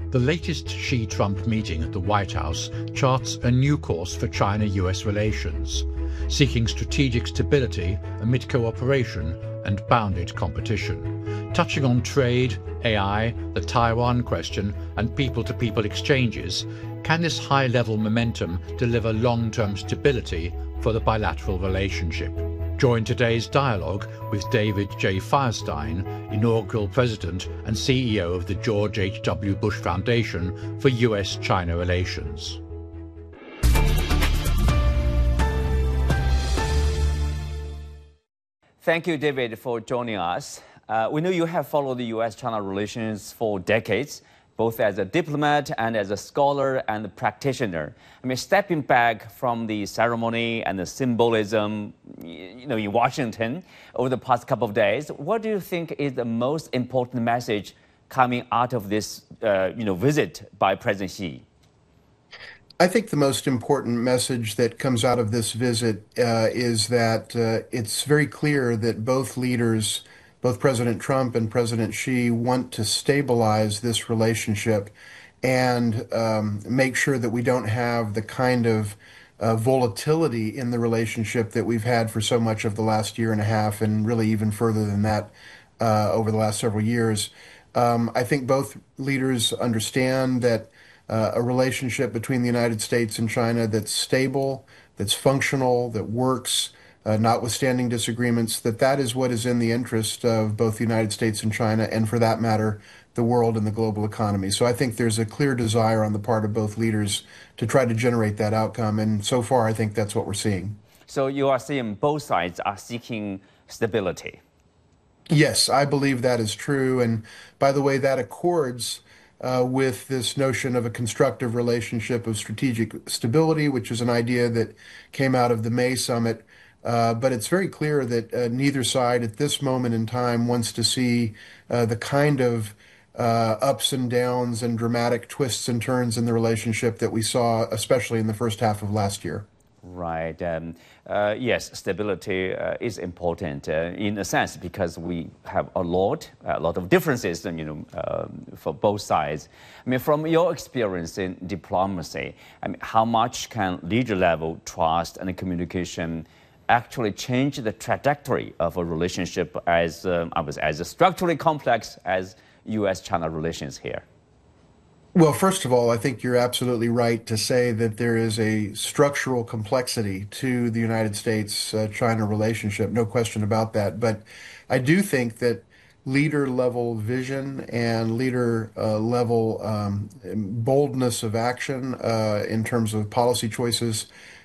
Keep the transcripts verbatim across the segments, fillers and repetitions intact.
The latest Xi-Trump meeting at the White House charts a new course for China-U S relations, seeking strategic stability amid cooperation and bounded competition. Touching on trade, A I, the Taiwan question, and people-to-people exchanges, can this high-level momentum deliver long-term stability for the bilateral relationship? Join today's dialogue with David J. Firestein, inaugural president and C E O of the George H W. Bush Foundation for U S China relations. Thank you, David, for joining us. Uh, we know you have followed the U S China relations for decades, both as a diplomat and as a scholar and a practitioner. I mean, stepping back from the ceremony and the symbolism, you know, in Washington over the past couple of days, what do you think is the most important message coming out of this, uh, you know, visit by President Xi? I think the most important message that comes out of this visit uh, is that uh, it's very clear that both leaders, both President Trump and President Xi, want to stabilize this relationship and um, make sure that we don't have the kind of uh, volatility in the relationship that we've had for so much of the last year and a half, and really even further than that uh, over the last several years. Um, I think both leaders understand that uh, a relationship between the United States and China that's stable, that's functional, that works, Uh, notwithstanding disagreements, that that is what is in the interest of both the United States and China, and for that matter, the world and the global economy. So I think there's a clear desire on the part of both leaders to try to generate that outcome, and so far I think that's what we're seeing. So you are seeing both sides are seeking stability. Yes, I believe that is true, and by the way, that accords Uh, with this notion of a constructive relationship of strategic stability, which is an idea that came out of the May summit. Uh, but it's very clear that uh, neither side at this moment in time wants to see uh, the kind of uh, ups and downs and dramatic twists and turns in the relationship that we saw, especially in the first half of last year. Right. Um, uh, yes, stability uh, is important uh, in a sense because we have a lot, a lot of differences, you know, um, for both sides. I mean, from your experience in diplomacy, I mean, how much can leader-level trust and communication actually change the trajectory of a relationship as um, I was as structurally complex as U S China relations here? Well, first of all, I think you're absolutely right to say that there is a structural complexity to the United States-China uh, relationship, no question about that. But I do think that leader-level vision and leader-level uh, um, boldness of action uh, in terms of policy choices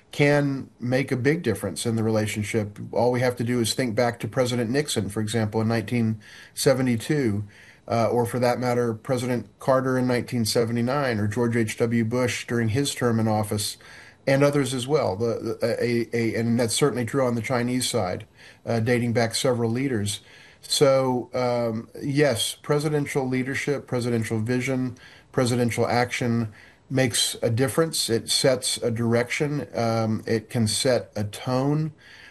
can make a big difference in the relationship. All we have to do is think back to President Nixon, for example, in nineteen seventy-two. Uh, or for that matter, President Carter in nineteen seventy-nine, or George H W. Bush during his term in office, and others as well. The, the, a, a, and that's certainly true on the Chinese side, uh, dating back several leaders. So, um, yes, presidential leadership, presidential vision, presidential action makes a difference. It sets a direction. Um, it can set a tone.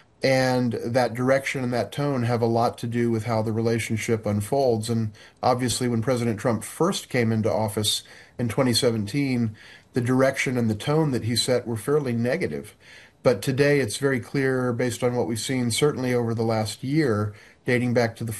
And that direction and that tone have a lot to do with how the relationship unfolds. And obviously, when President Trump first came into office in twenty seventeen, the direction and the tone that he set were fairly negative. But today, it's very clear, based on what we've seen, certainly over the last year, dating back to the